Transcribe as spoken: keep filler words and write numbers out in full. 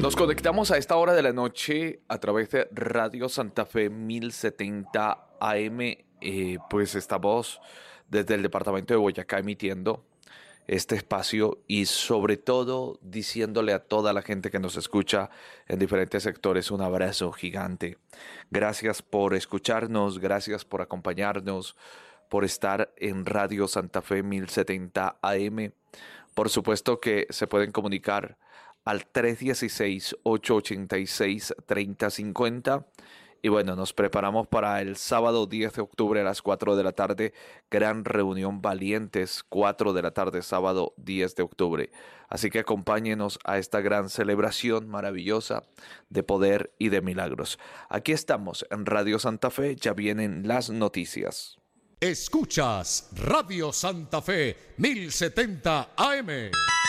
Nos conectamos a esta hora de la noche a través de Radio Santa Fe mil setenta A M. Eh, pues estamos desde el departamento de Boyacá emitiendo este espacio y sobre todo diciéndole a toda la gente que nos escucha en diferentes sectores un abrazo gigante. Gracias por escucharnos, gracias por acompañarnos, por estar en Radio Santa Fe mil setenta A M. Por supuesto que se pueden comunicar al tres uno seis, ocho ocho seis, tres cero cinco cero. Y bueno, nos preparamos para el sábado diez de octubre a las cuatro de la tarde. Gran reunión Valientes, cuatro de la tarde, sábado diez de octubre. Así que acompáñenos a esta gran celebración maravillosa de poder y de milagros. Aquí estamos en Radio Santa Fe, ya vienen las noticias. Escuchas Radio Santa Fe mil setenta A M.